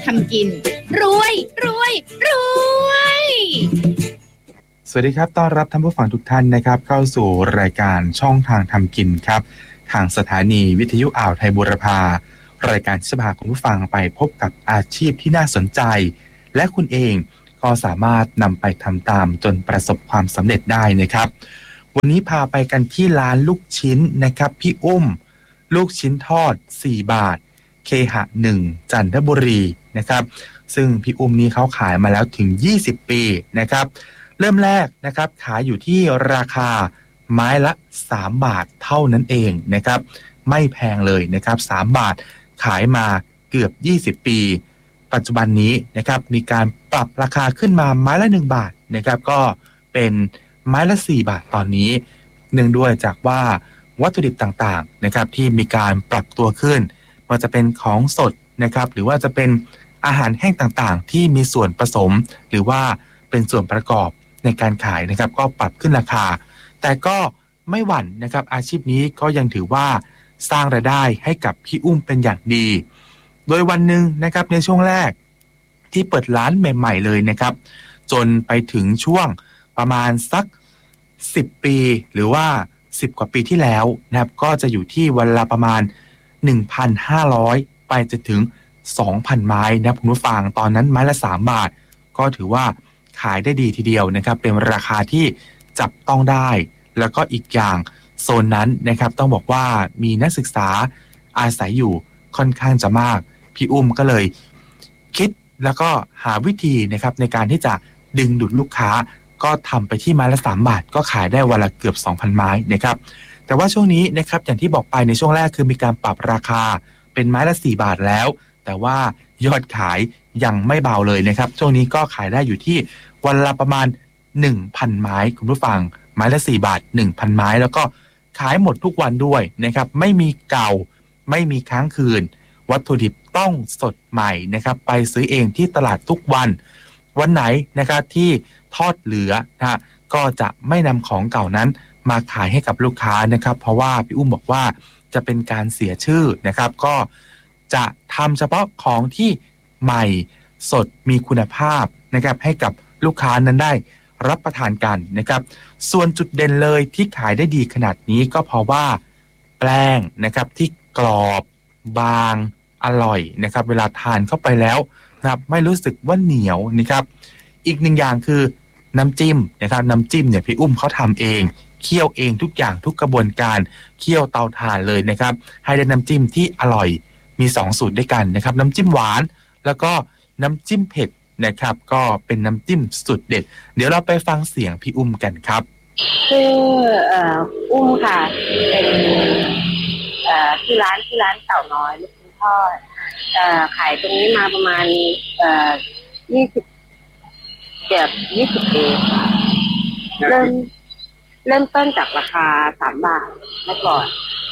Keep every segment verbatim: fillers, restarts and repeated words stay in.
ทำกินรวยรวยรวยสวัสดีครับต้อนรับท่านผู้ฟังทุกท่านนะครับเข้าสู่รายการช่องทางทำกินครับทางสถานีวิทยุอ่าวไทยบูรพารายการที่จะพาคุณผู้ฟังไปพบกับอาชีพที่น่าสนใจและคุณเองก็สามารถนำไปทำตามจนประสบความสำเร็จได้นะครับวันนี้พาไปกันที่ร้านลูกชิ้นนะครับพี่อุ้มลูกชิ้นทอดสี่บาทเคหะหนึ่งจันทบุรีนะครับซึ่งพี่อุ้มนี้เขาขายมาแล้วถึงยี่สิบปีนะครับเริ่มแรกนะครับขายอยู่ที่ราคาไม้ละสามบาทเท่านั้นเองนะครับไม่แพงเลยนะครับสามบาทขายมาเกือบยี่สิบปีปัจจุบันนี้นะครับมีการปรับราคาขึ้นมาไม้ละหนึ่งบาทนะครับก็เป็นไม้ละสี่บาทตอนนี้เนื่องด้วยจากว่าวัตถุดิบต่างๆนะครับที่มีการปรับตัวขึ้นว่าจะเป็นของสดนะครับหรือว่าจะเป็นอาหารแห้งต่างๆที่มีส่วนผสมหรือว่าเป็นส่วนประกอบในการขายนะครับก็ปรับขึ้นราคาแต่ก็ไม่หวั่นนะครับอาชีพนี้ก็ยังถือว่าสร้างรายได้ให้กับพี่อุ้มเป็นอย่างดีโดยวันหนึ่งนะครับในช่วงแรกที่เปิดร้านใหม่ๆเลยนะครับจนไปถึงช่วงประมาณสักสิบปีหรือว่าสิบกว่าปีที่แล้วนะครับก็จะอยู่ที่วันละประมาณ หนึ่งพันห้าร้อย ไปจนถึง สองพัน ไม้นะครับคุณผู้ฟังตอนนั้นไม้ละสามบาทก็ถือว่าขายได้ดีทีเดียวนะครับเป็นราคาที่จับต้องได้แล้วก็อีกอย่างโซนนั้นนะครับต้องบอกว่ามีนักศึกษาอาศัยอยู่ค่อนข้างจะมากพี่อุ้มก็เลยคิดแล้วก็หาวิธีนะครับในการที่จะดึงดูดลูกค้าก็ทำไปที่ไม้ละสามบาทก็ขายได้วันละเกือบ สองพัน ไม้นะครับแต่ว่าช่วงนี้นะครับอย่างที่บอกไปในช่วงแรกคือมีการปรับราคาเป็นไม้ละสี่บาทแล้วแต่ว่ายอดขายยังไม่เบาเลยนะครับช่วงนี้ก็ขายได้อยู่ที่วันละประมาณ หนึ่งพัน ไม้คุณผู้ฟังไม้ละสี่บาท หนึ่งพัน ไม้แล้วก็ขายหมดทุกวันด้วยนะครับไม่มีเก่าไม่มีค้างคืนวัตถุดิบต้องสดใหม่นะครับไปซื้อเองที่ตลาดทุกวันวันไหนนะครับที่ทอดเหลือนะก็จะไม่นำของเก่านั้นมาขายให้กับลูกค้านะครับเพราะว่าพี่อุ้มบอกว่าจะเป็นการเสียชื่อนะครับก็จะทำเฉพาะของที่ใหม่สดมีคุณภาพนะครับให้กับลูกค้านั้นได้รับประทานกันนะครับส่วนจุดเด่นเลยที่ขายได้ดีขนาดนี้ก็เพราะว่าแป้งนะครับที่กรอบบางอร่อยนะครับเวลาทานเข้าไปแล้วนะครับไม่รู้สึกว่าเหนียวนะครับอีกหนึ่งอย่างคือน้ำจิ้มนะครับน้ำจิ้มเนี่ยพี่อุ้มเขาทำเองเคี่ยวเองทุกอย่างทุกกระบวนการเคี่ยวเตาถ่านเลยนะครับให้ได้น้ำจิ้มที่อร่อยมีสองสูตรด้วยกันนะครับน้ำจิ้มหวานแล้วก็น้ำจิ้มเผ็ดนะครับก็เป็นน้ำจิ้มสุดเด็ดเดี๋ยวเราไปฟังเสียงพี่อุ้มกันครับคือเอ่ออุ้มค่ะเป็นเอ่อที่ร้านที่ร้านเต่าน้อยลูกชิ้นทอดเอ่อขายตรงนี้มาประมาณเอ่อยี่สิบเกือบยี่สิบปีเริ่มเริ่มต้นจากราคาสามบาทเมื่อก่อน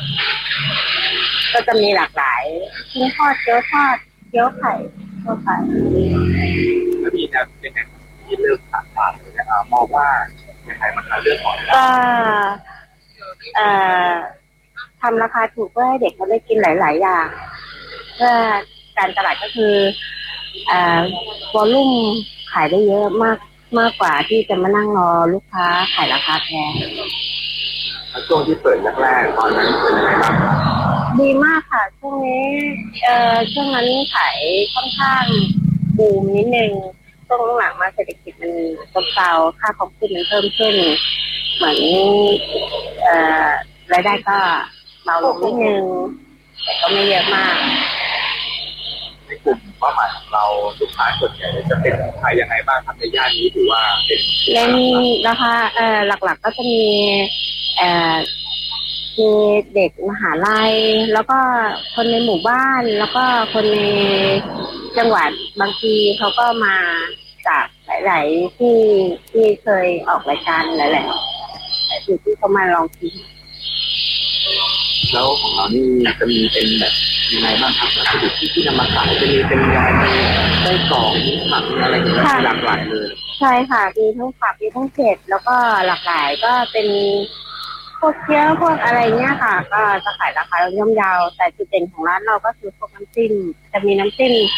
ก็จะมีหลากหลายชิ้นทอดเกี๊ยวทอดเกี๊ยวไข่ทั่วไปแล้วมีแนวเป็นไงที่เลือกสามบาทเลยนะครับมองว่าใครมาขายเลือกก่อนก็เอ่อทำราคาถูกเพื่อให้เด็กเขาได้กินหลายๆอย่างเพื่อการตลาดก็คือเอ่อวอลลุ่มขายได้เยอะมากมากกว่าที่จะมานั่งรอลูกค้าขายราคาแพงช่วงที่เปิดแรกๆตอนนั้นเป็นยังไงบ้างดีมากค่ะช่วงนี้เอ่อช่วงนั้นขายค่อนข้างบูมนิดนึงช่วงหลังมาเศรษฐกิจมันซบเซาค่าของขึ้นมันเพิ่มขึ้นเหมือนเอ่อรายได้ก็เบาลงนิดนึงแต่ก็ไม่เยอะมากในกลุ่มเป้าหมายของเราลูกค้าส่วนใหญ่จะเป็นใครยังไงบ้างครับในย่านนี้ถือว่าเป็นเล่นราคาเอ่อหลักๆก็จะมีเอ่อมีเด็กมหาลัยแล้วก็คนในหมู่บ้านแล้วก็คนในจังหวัดบางทีเขาก็มาจากหลายๆที่ที่เคยออกรายการหลายๆที่ที่เขามาลองชิมแล้วของเรานี่จะมีเป็นแบบยังไงบ้างครับวัตถุดิบที่ที่นำมาขายจะมีเป็นยังไงไส้กรอกผักอะไรอย่างเงี้ยหลากหลายเลยใช่ค่ะมีทั้งผักมีทั้งเผ็ดแล้วก็หลากหลายก็เป็นพวกเคี้ยวพวกอะไรเงี้ยค่ะก็จะขายราคาย่อมเยาแต่จุดเด่นของร้านเราก็คือพวกน้ำจิ้มจะมีน้ำจิ้ม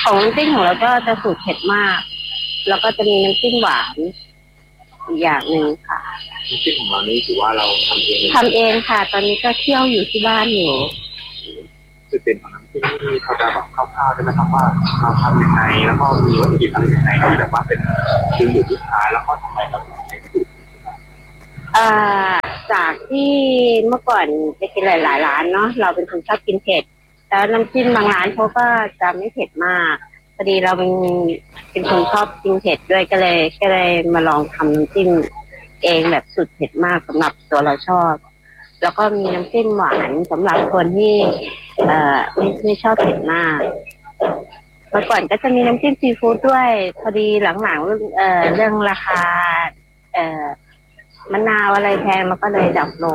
ของน้ำจิ้มของเราก็จะสูตรเผ็ดมากแล้วก็จะมีน้ำจิ้มหวานอีกอย่างหนึ่งค่ะน้ำจิ้มของเรานี่ถือว่าเราทำเองทำเองค่ะตอนนี้ก็เคี่ยวอยู่ที่บ้านอยู่จุดเด่นของน้ำจิ้มที่เขาจะแบบคร่าวๆได้ไหมครับว่าเราทำยังไงแล้วก็มีวัตถุดิบอะไรยังไงที่แบบว่าเป็นดึงดูดลูกค้าแล้วก็ทำไมเราถึงใช้สูตรอ่าจากที่เมื่อก่อนไปกินหลายๆร้านเนาะเราเป็นคนชอบกินเผ็ดแล้วน้ำจิ้มบางร้านเขาก็จะไม่เผ็ดมากพอดีเราเป็นเป็นคนชอบกินเผ็ดด้วยก็เลยก็เลยมาลองทำน้ำจิ้มเองแบบสุดเผ็ดมากสำหรับตัวเราชอบแล้วก็มีน้ำจิ้มหวานสำหรับคนที่เอ่อไม่ไม่ชอบเผ็ดมากเมื่อก่อนก็จะมีน้ำจิ้มซีฟู้ดด้วยพอดีหลังๆเอ่อเรื่องราคาเอ่อมะนาวอะไรแพงมันก็เลยดับลง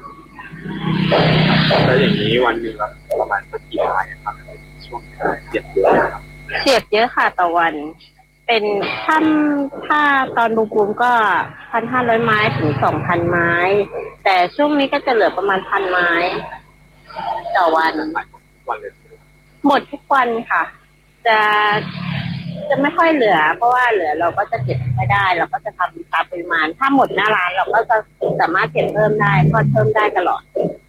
แล้วอย่างนี้วันหนึ่งเราประมาณสักกี่รายครับช่วงเจ็ดเดือนครับเสียบเยอะค่ะต่อวันเป็นถ้าถ้าตอนบูมก็พันห้าร้อยไม้ถึงสองพันไม้แต่ช่วงนี้ก็จะเหลือประมาณพันไม้ต่อวันหมดทุกวันค่ะจะจะไม่ค่อยเหลือเพราะว่าเหลือเราก็จะเก็บไม่ได้เราก็จะทำตามปริมาณถ้าหมดหน้าร้านเราก็จะสามารถเก็บเพิ่มได้ทอดเพิ่มได้ตลอด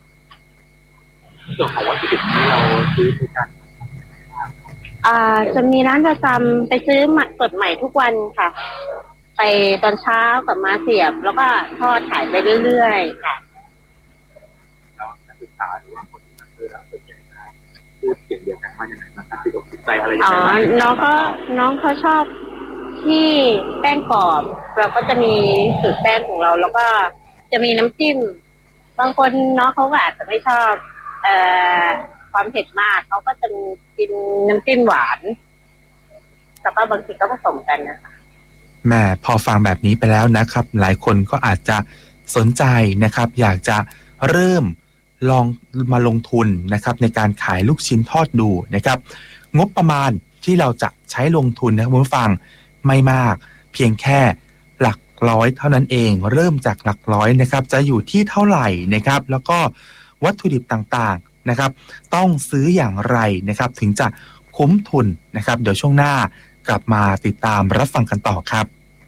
ส่วนของวัตถุดิบที่เราซื้อด้วยกันอ่าจะมีร้านประจำไปซื้อมาสดใหม่ทุกวันค่ะไปตอนเช้ากลับมาเสียบแล้วก็ทอดขายไปเรื่อยๆค่ะแล้วนักศึกษาหรือว่าคนที่มาซื้อแล้วเป็นยังไงพูดเสียงเดียวกันว่ายังไงนะครับติดอกติดใจอะไรอย่างเงี้ยอ๋อน้องก็น้องเขาชอบที่แป้งกรอบเราก็จะมีสูตรแป้งของเราแล้วก็จะมีน้ำจิ้มบางคนน้องเขาอาจจะไม่ชอบเอ่อความเผ็ดมากเขาก็จะกินน้ำจิ้มหวานแล้วก็บางทีก็ผสมกันนะคะแม่พอฟังแบบนี้ไปแล้วนะครับหลายคนก็อาจจะสนใจนะครับอยากจะเริ่มลองมาลงทุนนะครับในการขายลูกชิ้นทอดดูนะครับงบประมาณที่เราจะใช้ลงทุนนะครับคุณผู้ฟังไม่มากเพียงแค่หลักร้อยเท่านั้นเองเริ่มจากหลักร้อยนะครับจะอยู่ที่เท่าไหร่นะครับแล้วก็วัตถุดิบต่างๆนะครับต้องซื้ออย่างไรนะครับถึงจะคุ้มทุนนะครับเดี๋ยวช่วงหน้ากลับมาติดตามรับฟังกันต่อครับ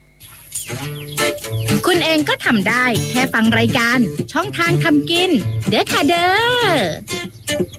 คุณเองก็ทำได้แค่ฟังรายการช่องทางทำกินเด้อค่ะเด้อ